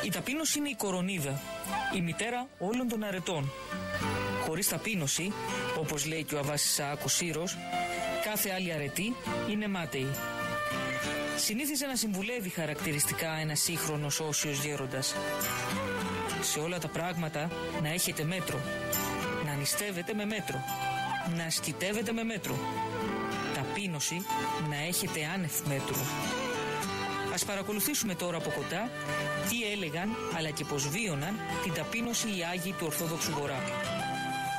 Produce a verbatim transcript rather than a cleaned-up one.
Η ταπείνωση είναι η κορονίδα, η μητέρα όλων των αρετών. Χωρίς ταπείνωση, όπως λέει και ο Αββάς Ισαάκος Σύρος, κάθε άλλη αρετή είναι μάταιη. Συνήθιζε να συμβουλεύει χαρακτηριστικά ένας σύγχρονος όσιος γέροντας. Σε όλα τα πράγματα να έχετε μέτρο, να νηστεύετε με μέτρο, να ασκητεύετε με μέτρο. Ταπείνωση να έχετε άνευ μέτρου. Ας παρακολουθήσουμε τώρα από κοντά τι έλεγαν αλλά και πως βίωναν την ταπείνωση οι Άγιοι του Ορθόδοξου Βορρά.